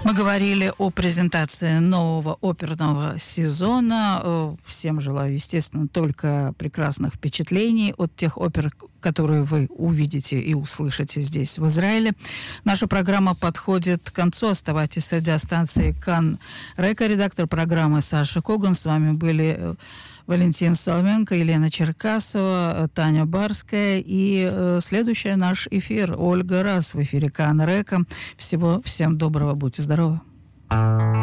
Мы говорили о презентации нового оперного сезона. Всем желаю, естественно, только прекрасных впечатлений от тех опер, которые вы увидите и услышите здесь, в Израиле. Наша программа подходит к концу. Оставайтесь с радиостанцией Кан Река. Редактор программы Саша Коган. С вами были Валентин Соломенко, Елена Черкасова, Таня Барская. И следующий наш эфир Ольга Раз в эфире Кан Река. Всем доброго, будьте здоровы.